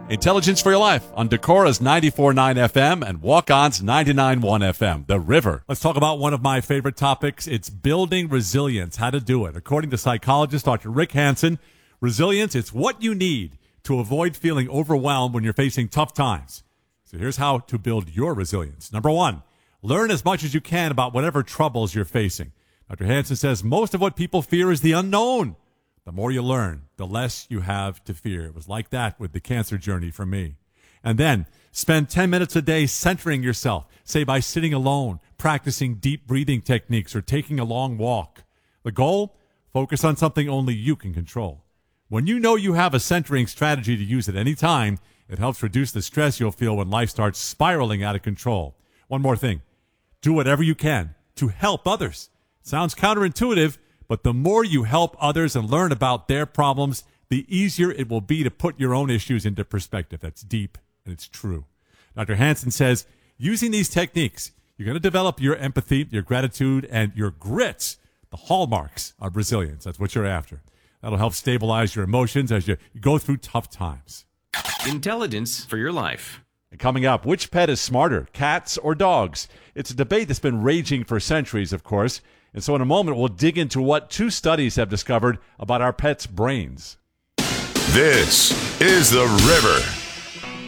Intelligence for Your Life on Decora's 94.9 FM and Walk-On's 99.1 FM, The River. Let's talk about one of my favorite topics. It's building resilience, how to do it. According to psychologist Dr. Rick Hanson, resilience, it's what you need to avoid feeling overwhelmed when you're facing tough times. So here's how to build your resilience. Number one, learn as much as you can about whatever troubles you're facing. Dr. Hanson says most of what people fear is the unknown. The more you learn, the less you have to fear. It was like that with the cancer journey for me. And then spend 10 minutes a day centering yourself, say by sitting alone, practicing deep breathing techniques, or taking a long walk. The goal? Focus on something only you can control. When you know you have a centering strategy to use at any time, it helps reduce the stress you'll feel when life starts spiraling out of control. One more thing. Do whatever you can to help others. Sounds counterintuitive, but the more you help others and learn about their problems, the easier it will be to put your own issues into perspective. That's deep, and it's true. Dr. Hanson says, using these techniques, you're going to develop your empathy, your gratitude, and your grits, the hallmarks of resilience. That's what you're after. That'll help stabilize your emotions as you go through tough times. Intelligence for Your Life. And coming up, which pet is smarter, cats or dogs? It's a debate that's been raging for centuries, of course. And so in a moment, we'll dig into what two studies have discovered about our pets' brains. This is The River.